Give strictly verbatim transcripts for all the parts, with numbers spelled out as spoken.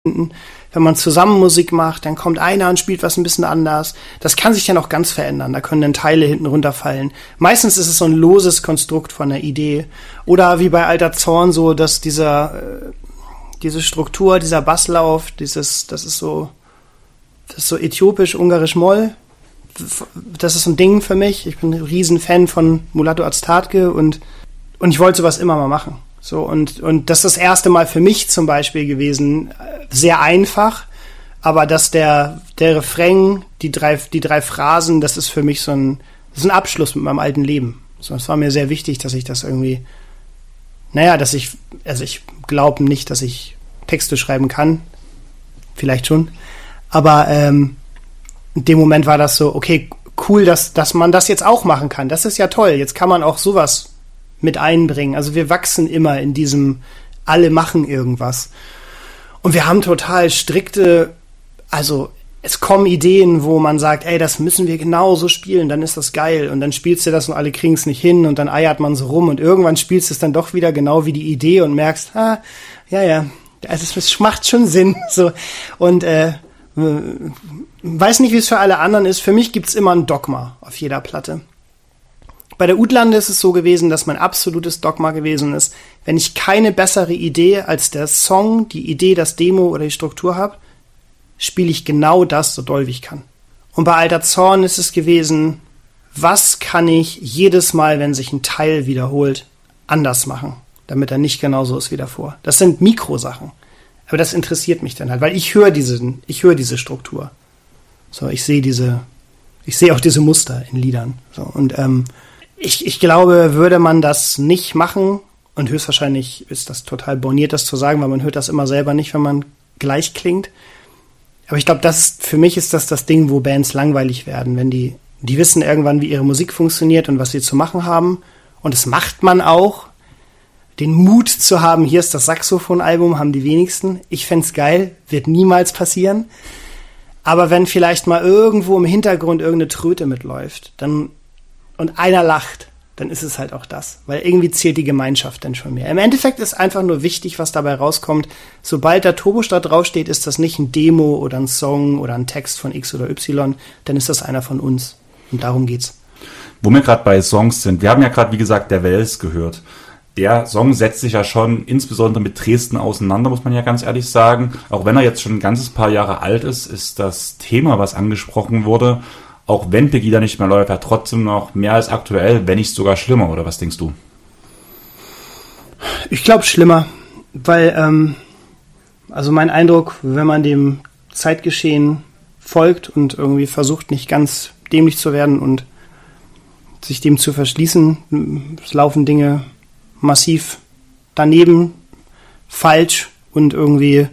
Wenn man zusammen Musik macht, dann kommt einer und spielt was ein bisschen anders. Das kann sich dann auch ganz verändern. Da können dann Teile hinten runterfallen. Meistens ist es so ein loses Konstrukt von der Idee. Oder wie bei Alter Zorn so, dass dieser, äh, diese Struktur, dieser Basslauf, dieses, das ist so, das ist so äthiopisch, ungarisch Moll. Das ist so ein Ding für mich. Ich bin ein riesen Fan von Mulatu Astatke und, und ich wollte sowas immer mal machen. So, und, und das ist das erste Mal für mich zum Beispiel gewesen, sehr einfach, aber dass der, der Refrain, die drei, die drei Phrasen, das ist für mich so ein, das ist ein Abschluss mit meinem alten Leben. So, es war mir sehr wichtig, dass ich das irgendwie, naja, dass ich, also ich glaube nicht, dass ich Texte schreiben kann, vielleicht schon, aber ähm, in dem Moment war das so, okay, cool, dass, dass man das jetzt auch machen kann. Das ist ja toll, jetzt kann man auch sowas mit einbringen. Also wir wachsen immer in diesem, alle machen irgendwas. Und wir haben total strikte, also es kommen Ideen, wo man sagt, ey, das müssen wir genauso spielen, dann ist das geil. Und dann spielst du das und alle kriegen es nicht hin und dann eiert man so rum und irgendwann spielst du es dann doch wieder genau wie die Idee und merkst, ah, ja, ja, also es macht schon Sinn. So. Und äh, weiß nicht, wie es für alle anderen ist. Für mich gibt's immer ein Dogma auf jeder Platte. Bei der Udlande ist es so gewesen, dass mein absolutes Dogma gewesen ist, wenn ich keine bessere Idee als der Song, die Idee, das Demo oder die Struktur habe, spiele ich genau das so doll wie ich kann. Und bei Alter Zorn ist es gewesen, was kann ich jedes Mal, wenn sich ein Teil wiederholt, anders machen, damit er nicht genauso ist wie davor. Das sind Mikrosachen. Aber das interessiert mich dann halt, weil ich höre diese, ich höre diese Struktur. So, ich sehe diese, ich sehe auch diese Muster in Liedern. So, und ähm, Ich, ich glaube, würde man das nicht machen, und höchstwahrscheinlich ist das total borniert, das zu sagen, weil man hört das immer selber nicht, wenn man gleich klingt. Aber ich glaube, das für mich ist das das Ding, wo Bands langweilig werden, wenn die, die wissen irgendwann, wie ihre Musik funktioniert und was sie zu machen haben. Und das macht man auch. Den Mut zu haben, hier ist das Saxophon-Album, haben die wenigsten. Ich fänd's geil, wird niemals passieren. Aber wenn vielleicht mal irgendwo im Hintergrund irgendeine Tröte mitläuft, dann und einer lacht, dann ist es halt auch das. Weil irgendwie zählt die Gemeinschaft dann schon mehr. Im Endeffekt ist einfach nur wichtig, was dabei rauskommt. Sobald da Turbostart draufsteht, ist das nicht ein Demo oder ein Song oder ein Text von X oder Y, dann ist das einer von uns. Und darum geht's. Wo wir gerade bei Songs sind, wir haben ja gerade, wie gesagt, der Wels gehört. Der Song setzt sich ja schon insbesondere mit Dresden auseinander, muss man ja ganz ehrlich sagen. Auch wenn er jetzt schon ein ganzes paar Jahre alt ist, ist das Thema, was angesprochen wurde, auch wenn Pegida nicht mehr läuft, ja trotzdem noch mehr als aktuell, wenn nicht sogar schlimmer, oder was denkst du? Ich glaube schlimmer, weil, ähm, also mein Eindruck, wenn man dem Zeitgeschehen folgt und irgendwie versucht, nicht ganz dämlich zu werden und sich dem zu verschließen, es laufen Dinge massiv daneben, falsch und irgendwie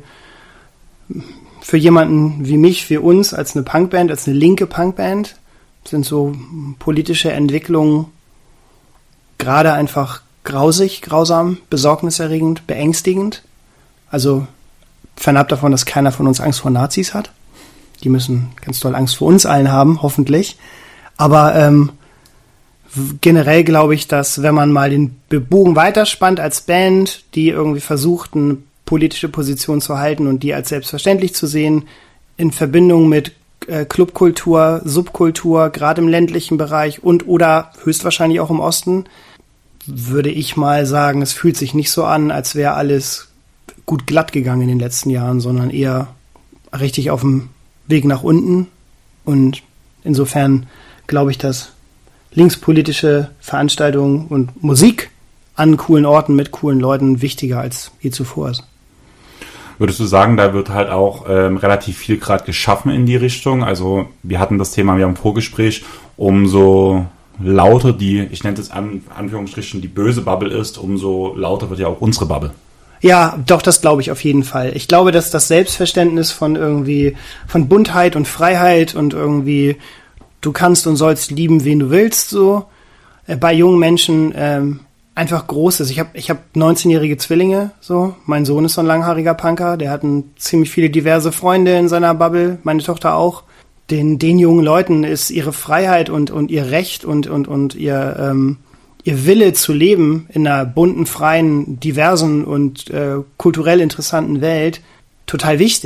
für jemanden wie mich, wie uns, als eine Punkband, als eine linke Punkband, sind so politische Entwicklungen gerade einfach grausig, grausam, besorgniserregend, beängstigend. Also fernab davon, dass keiner von uns Angst vor Nazis hat. Die müssen ganz doll Angst vor uns allen haben, hoffentlich. Aber ähm, generell glaube ich, dass wenn man mal den Bogen weiterspannt als Band, die irgendwie versucht, eine politische Position zu halten und die als selbstverständlich zu sehen, in Verbindung mit äh, Clubkultur, Subkultur, gerade im ländlichen Bereich und oder höchstwahrscheinlich auch im Osten, würde ich mal sagen, es fühlt sich nicht so an, als wäre alles gut glatt gegangen in den letzten Jahren, sondern eher richtig auf dem Weg nach unten. Und insofern glaube ich, dass linkspolitische Veranstaltungen und Musik an coolen Orten mit coolen Leuten wichtiger als je zuvor ist. Würdest du sagen, da wird halt auch ähm, relativ viel gerade geschaffen in die Richtung? Also wir hatten das Thema, wir haben ein Vorgespräch, umso lauter die, ich nenne es an Anführungsstrichen, die böse Bubble ist, umso lauter wird ja auch unsere Bubble. Ja, doch, das glaube ich auf jeden Fall. Ich glaube, dass das Selbstverständnis von irgendwie, von Buntheit und Freiheit und irgendwie, du kannst und sollst lieben, wen du willst, so, äh, bei jungen Menschen, ähm, einfach groß ist. Ich habe ich hab neunzehnjährige Zwillinge, so. Mein Sohn ist so ein langhaariger Punker, der hat ein, ziemlich viele diverse Freunde in seiner Bubble, meine Tochter auch. Den, den jungen Leuten ist ihre Freiheit und, und ihr Recht und, und, und ihr, ähm, ihr Wille zu leben in einer bunten, freien, diversen und äh, kulturell interessanten Welt total wichtig.